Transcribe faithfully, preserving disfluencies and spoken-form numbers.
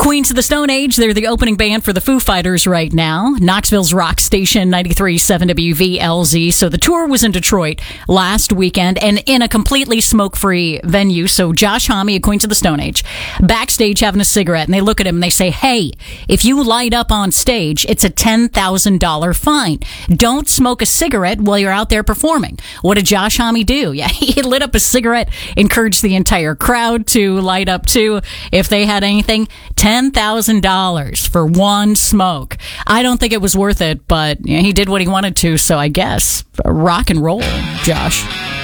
Queens of the Stone Age, they're the opening band for the Foo Fighters right now. Knoxville's rock station, ninety-three point seven W V L Z. So the tour was in Detroit last weekend and in a completely smoke-free venue. So Josh Homme of Queens of the Stone Age, backstage having a cigarette, and they look at him and they say, hey, if you light up on stage, it's a ten thousand dollars fine. Don't smoke a cigarette while you're out there performing. What did Josh Homme do? Yeah, he lit up a cigarette, encouraged the entire crowd to light up too. If they had anything, ten thousand dollars for one smoke. I don't think it was worth it, but you know, he did what he wanted to, so I guess rock and roll, Josh.